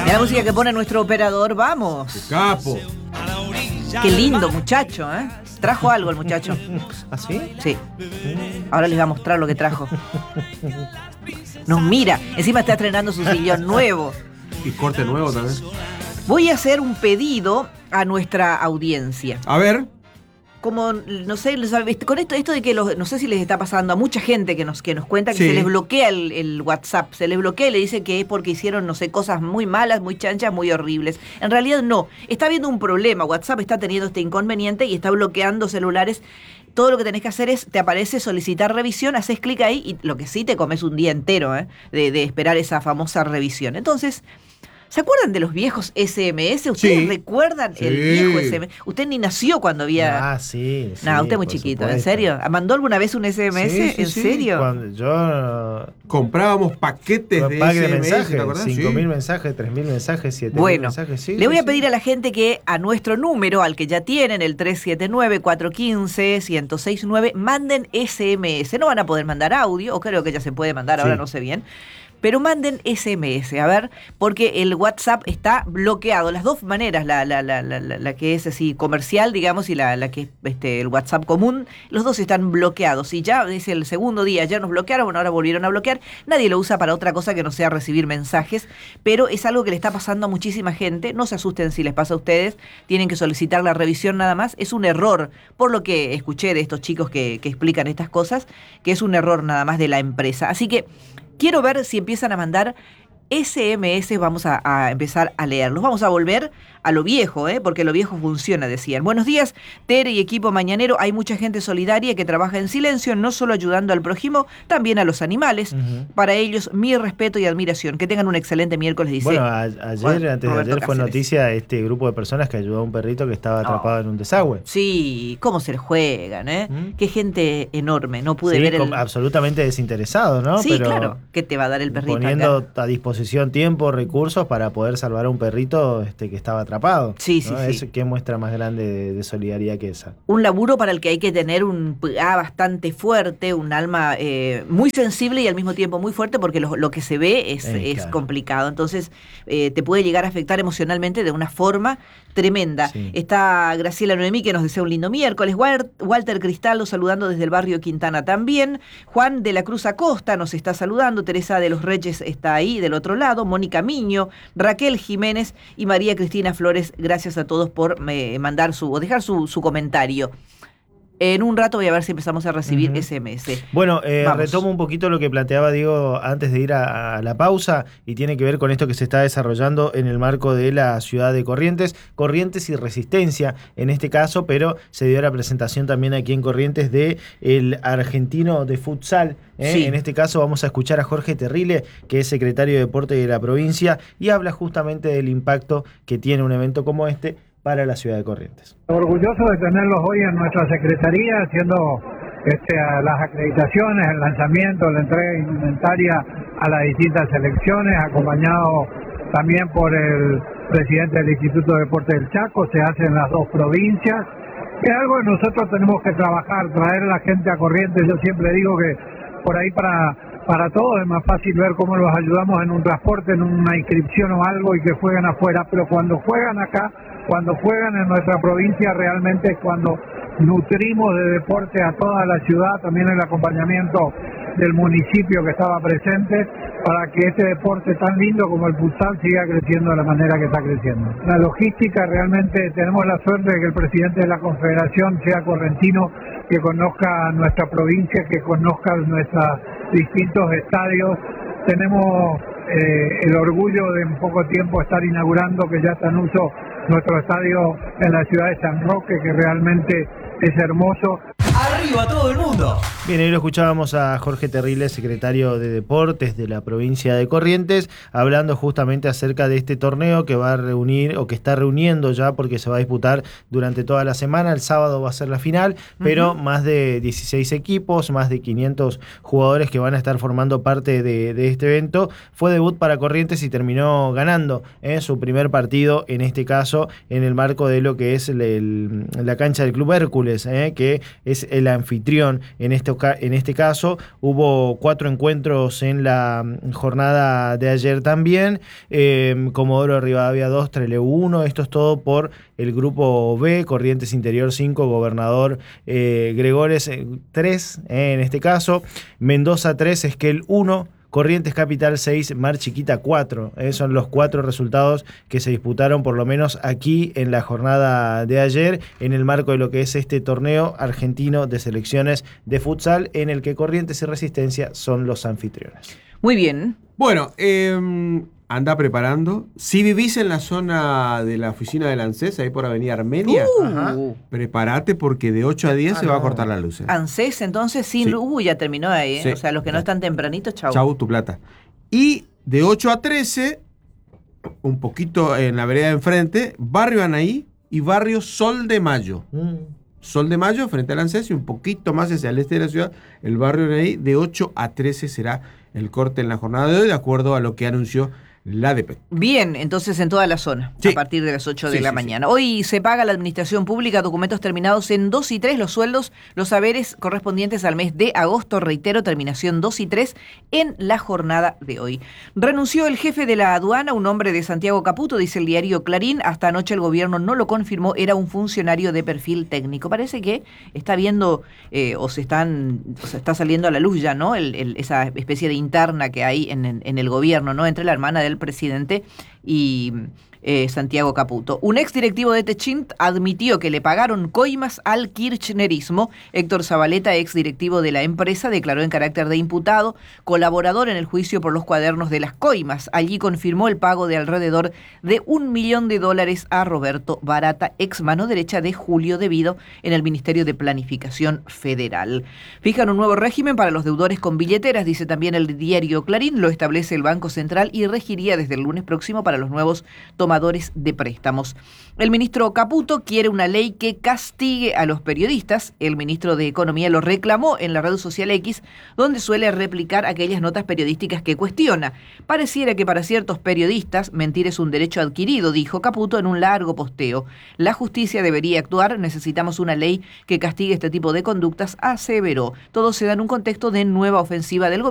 Mira la música que pone nuestro operador, vamos. ¡Qué capo! Qué lindo muchacho, ¿eh? Trajo algo el muchacho. ¿Ah, sí? Sí. Ahora les va a mostrar lo que trajo. Nos mira. Encima está estrenando su sillón nuevo. Y corte nuevo también. Voy a hacer un pedido a nuestra audiencia. A ver. Como, no sé, con esto de que no sé si les está pasando a mucha gente que nos cuenta que Sí. se les bloquea el WhatsApp, se les bloquea y le dice que es porque hicieron, no sé, cosas muy malas, muy chanchas, muy horribles. En realidad no, está habiendo un problema, WhatsApp está teniendo este inconveniente y está bloqueando celulares. Todo lo que tenés que hacer es, te aparece solicitar revisión, haces clic ahí y lo que sí te comes un día entero, de esperar esa famosa revisión. Entonces, ¿se acuerdan de los viejos SMS? ¿Ustedes Sí. recuerdan el Sí. viejo SMS? Usted ni nació cuando había... Ah, sí. No, usted es muy por chiquito, supuesto. ¿en serio? ¿Mandó alguna vez un SMS? Sí, sí, ¿En sí. serio? Cuando yo Comprábamos paquetes de pack de SMS, mensajes, ¿te acordás? 5.000 Sí. mensajes, 3.000 mensajes, 7.000 Bueno, mensajes. Sí, le voy sí, a pedir sí. a la gente que a nuestro número, al que ya tienen, el 379-415-1069, manden SMS. No van a poder mandar audio, o creo que ya se puede mandar, ahora Sí. no sé bien. Pero manden SMS, a ver, porque el WhatsApp está bloqueado. Las dos maneras, la que es así comercial, digamos, y la que es el WhatsApp común, los dos están bloqueados. Y ya es el segundo día, ya nos bloquearon, bueno, ahora volvieron a bloquear. Nadie lo usa para otra cosa que no sea recibir mensajes, pero es algo que le está pasando a muchísima gente. No se asusten si les pasa a ustedes, tienen que solicitar la revisión nada más. Es un error, por lo que escuché de estos chicos que explican estas cosas, que es un error nada más de la empresa. Así que quiero ver si empiezan a mandar SMS, vamos a empezar a leerlos. Vamos a volver a lo viejo, porque lo viejo funciona, decían. Buenos días, Tere y equipo mañanero. Hay mucha gente solidaria que trabaja en silencio, no solo ayudando al prójimo, también a los animales. Ujú. Para ellos, mi respeto y admiración. Que tengan un excelente miércoles, dice. Bueno, ayer, antes de Roberto ayer, fue Cáceres. noticia este grupo de personas que ayudó a un perrito que estaba atrapado en un desagüe. Sí, cómo se le juegan, Qué gente enorme. No pude Sí, ver el... absolutamente desinteresado, ¿no? Sí, Pero claro. ¿Qué te va a dar el perrito poniendo acá? a disposición tiempo, recursos para poder salvar a un perrito que estaba atrapado. Sí, sí, ¿no? sí. Eso, qué muestra más grande de solidaridad que esa. Un laburo para el que hay que tener un PA bastante fuerte, un alma muy sensible y al mismo tiempo muy fuerte, porque lo que se ve es Claro. complicado. Entonces, te puede llegar a afectar emocionalmente de una forma tremenda. Sí. Está Graciela Noemí, que nos desea un lindo miércoles. Walter Cristaldo saludando desde el barrio Quintana también. Juan de la Cruz Acosta nos está saludando. Teresa de los Reyes está ahí del otro lado. Mónica Miño, Raquel Jiménez y María Cristina Flores. Gracias a todos por mandar o dejar su comentario. En un rato voy a ver si empezamos a recibir SMS. Bueno, Vamos. retomo un poquito lo que planteaba Diego antes de ir a la pausa, y tiene que ver con esto que se está desarrollando en el marco de la ciudad de Corrientes y Resistencia en este caso, pero se dio la presentación también aquí en Corrientes de el argentino de futsal. Sí. En este caso vamos a escuchar a Jorge Terrile, que es secretario de Deporte de la provincia, y habla justamente del impacto que tiene un evento como este para la ciudad de Corrientes. Orgulloso de tenerlos hoy en nuestra secretaría haciendo las acreditaciones, el lanzamiento, la entrega de indumentaria a las distintas selecciones, acompañado también por el presidente del Instituto de Deporte del Chaco. Se hace en las dos provincias. Es algo que nosotros tenemos que trabajar, traer a la gente a Corrientes. Yo siempre digo que por ahí para todos es más fácil ver cómo los ayudamos en un transporte, en una inscripción o algo, y que jueguen afuera, pero cuando juegan acá, cuando juegan en nuestra provincia, realmente es cuando nutrimos de deporte a toda la ciudad, también el acompañamiento del municipio que estaba presente, para que este deporte tan lindo como el futsal siga creciendo de la manera que está creciendo. La logística, realmente tenemos la suerte de que el presidente de la Confederación sea correntino, que conozca nuestra provincia, que conozca nuestros distintos estadios. Tenemos el orgullo de en poco tiempo estar inaugurando, que ya está en uso, nuestro estadio en la ciudad de San Roque, que realmente es hermoso. ¡Arriba todo el mundo! Bien, ahí lo escuchábamos a Jorge Terrile, secretario de Deportes de la provincia de Corrientes, hablando justamente acerca de este torneo que va a reunir, o que está reuniendo ya, porque se va a disputar durante toda la semana. El sábado va a ser la final, pero más de 16 equipos, más de 500 jugadores que van a estar formando parte de este evento. Fue debut para Corrientes y terminó ganando su primer partido, en este caso en el marco de lo que es la cancha del Club Hércules, que es el anfitrión en esta este caso. Hubo 4 encuentros en la jornada de ayer también. Comodoro Rivadavia 2, Trelew 1. Esto es todo por el grupo B, Corrientes Interior 5, Gobernador Gregores 3 en este caso. Mendoza 3, Esquel 1. Corrientes Capital 6, Mar Chiquita 4. Son los 4 resultados que se disputaron por lo menos aquí en la jornada de ayer en el marco de lo que es este torneo argentino de selecciones de futsal en el que Corrientes y Resistencia son los anfitriones. Muy bien. Bueno, anda preparando. Si vivís en la zona de la oficina del ANSES, ahí por Avenida Armenia, prepárate porque de 8 a 10 se va a cortar la luz. ANSES, entonces, sin Sí. luz, ya terminó ahí. Sí. O sea, los que no están tempranitos, chau. Chau, tu plata. Y de 8 a 13, un poquito en la vereda de enfrente, Barrio Anaí y Barrio Sol de Mayo. Sol de Mayo, frente al ANSES, y un poquito más hacia el este de la ciudad, el Barrio Anaí, de 8 a 13 será el corte en la jornada de hoy, de acuerdo a lo que anunció la ADP. Bien, entonces en toda la zona, Sí. a partir de las 8 de Sí, la sí, mañana. Hoy se paga a la administración pública documentos terminados en 2 y 3, los sueldos, los saberes correspondientes al mes de agosto, reitero, terminación 2 y 3 en la jornada de hoy. Renunció el jefe de la aduana, un hombre de Santiago Caputo, dice el diario Clarín. Hasta anoche el gobierno no lo confirmó, era un funcionario de perfil técnico. Parece que está viendo o se está saliendo a la luz ya, ¿no? Esa especie de interna que hay en el gobierno, ¿no? Entre la hermana del presidente y Santiago Caputo. Un ex directivo de Techint admitió que le pagaron coimas al kirchnerismo. Héctor Zabaleta, ex directivo de la empresa, declaró en carácter de imputado, colaborador en el juicio por los cuadernos de las coimas. Allí confirmó el pago de alrededor de $1 millón a Roberto Barata, ex mano derecha de Julio Devido en el Ministerio de Planificación Federal. Fijan un nuevo régimen para los deudores con billeteras, dice también el diario Clarín. Lo establece el Banco Central y regiría desde el lunes próximo para los nuevos tomadores de préstamos. El ministro Caputo quiere una ley que castigue a los periodistas. El ministro de Economía lo reclamó en la red social X, donde suele replicar aquellas notas periodísticas que cuestiona. Pareciera que para ciertos periodistas mentir es un derecho adquirido, dijo Caputo en un largo posteo. La justicia debería actuar, necesitamos una ley que castigue este tipo de conductas, aseveró. Todo se da en un contexto de nueva ofensiva del gobierno